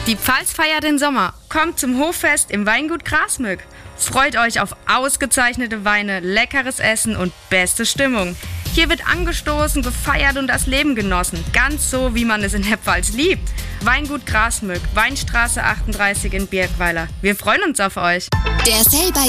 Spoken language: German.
Die Pfalz feiert den Sommer. Kommt zum Hoffest im Weingut Grasmück. Freut euch auf ausgezeichnete Weine, leckeres Essen und beste Stimmung. Hier wird angestoßen, gefeiert und das Leben genossen. Ganz so, wie man es in der Pfalz liebt. Weingut Grasmück, Weinstraße 38 in Birkweiler. Wir freuen uns auf euch. Der Selber